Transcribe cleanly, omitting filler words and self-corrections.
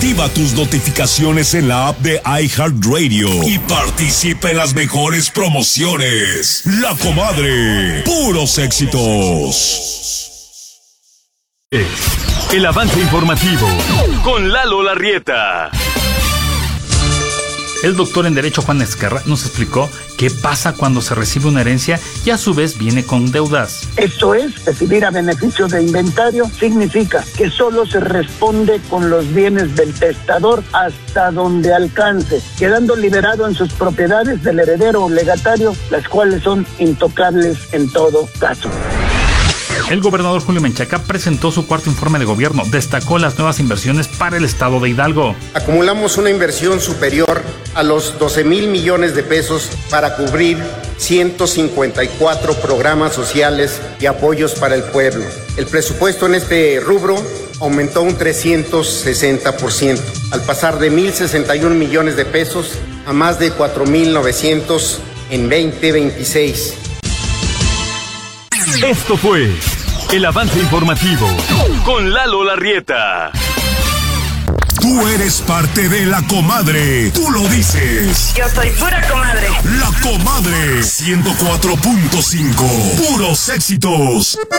Activa tus notificaciones en la app de iHeartRadio y participa en las mejores promociones. La Comadre, puros éxitos. El avance informativo con Lalo Larrieta. El doctor en Derecho Juan Ezquerra nos explicó qué pasa cuando se recibe una herencia y a su vez viene con deudas. Esto es, recibir a beneficio de inventario significa que solo se responde con los bienes del testador hasta donde alcance, quedando liberado en sus propiedades del heredero o legatario, las cuales son intocables en todo caso. El gobernador Julio Menchaca presentó su cuarto informe de gobierno. Destacó las nuevas inversiones para el estado de Hidalgo. Acumulamos una inversión superior a los 12,000 millones de pesos para cubrir 154 programas sociales y apoyos para el pueblo. El presupuesto en este rubro aumentó un 360%, al pasar de 1,061 millones de pesos a más de 4,900 en 2026. Esto fue el avance informativo con Lalo Larrieta. Tú eres parte de La Comadre. Tú lo dices. Yo soy pura comadre. La Comadre 104.5. Puros éxitos.